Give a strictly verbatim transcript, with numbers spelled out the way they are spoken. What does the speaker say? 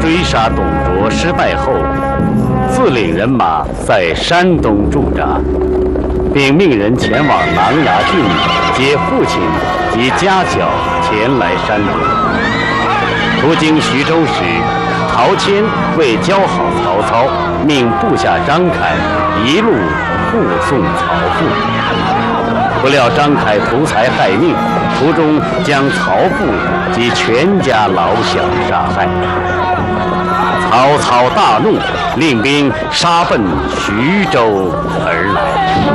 追杀董卓失败后，自领人马在山东驻扎，并命人前往琅琊郡接父亲及家小前来山东。途经徐州时，陶谦为交好曹操，命部下张凯一路护送曹父。不料张凯图财害命，途中将曹父及全家老小杀害。曹操大怒，令兵杀奔徐州而来。